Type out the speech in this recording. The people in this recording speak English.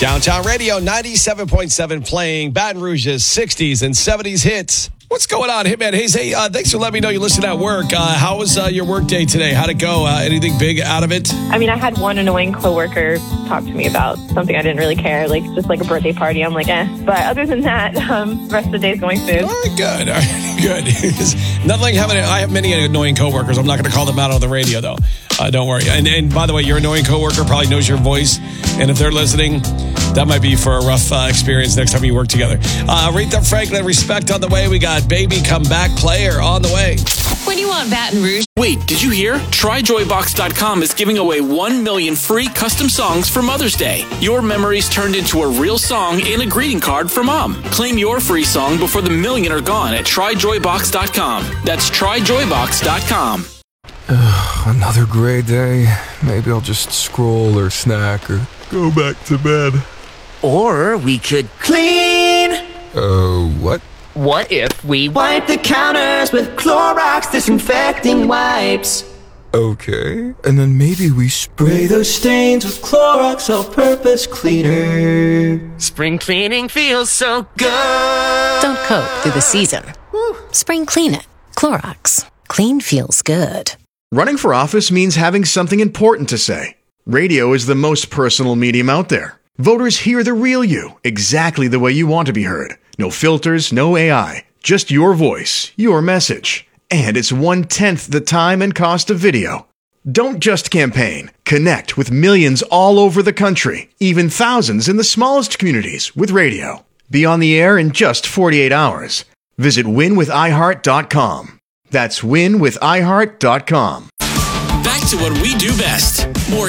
Downtown Radio 97.7 playing Baton Rouge's 60s and 70s hits. What's going on, Hitman Hayes? Hey, thanks for letting me know you listen at work. How was your work day today? How'd it go? Anything big out of it? I mean, I had one annoying coworker talk to me about something I didn't really care, like just like a birthday party. I'm like, But other than that, the rest of the day's going smooth. All right, good. All right, good. Nothing happening. I have many annoying coworkers. I'm not going to call them out on the radio, though. Don't worry. And by the way, your annoying coworker probably knows your voice. And if they're listening, that might be for a rough experience next time you work together. Aretha Franklin, Respect on the way. We got Baby Come Back Player on the way. When you want Baton Rouge. Wait, did you hear? TryJoyBox.com is giving away 1 million free custom songs for Mother's Day. Your memories turned into a real song and a greeting card for Mom. Claim your free song before the million are gone at TryJoyBox.com. That's TryJoyBox.com. Another gray day. Maybe I'll just scroll or snack or go back to bed. Or we could clean. What? What if we wipe the counters with Clorox disinfecting wipes? Okay. And then maybe we spray those stains with Clorox all-purpose cleaner. Spring cleaning feels so good. Don't cope through the season. Spring clean it. Clorox. Clean feels good. Running for office means having something important to say. Radio is the most personal medium out there. Voters hear the real you, exactly the way you want to be heard. No filters, no AI, just your voice, your message. And it's 1/10 the time and cost of video. Don't just campaign. Connect with millions all over the country, even thousands in the smallest communities with radio. Be on the air in just 48 hours. Visit winwithiheart.com. That's winwithiheart.com. Back to what we do best. More